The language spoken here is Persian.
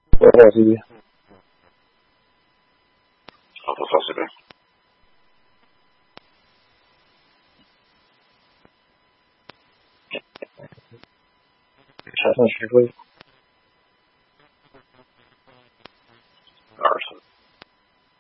我这边。 好，多少这边？ 产生实惠。 20。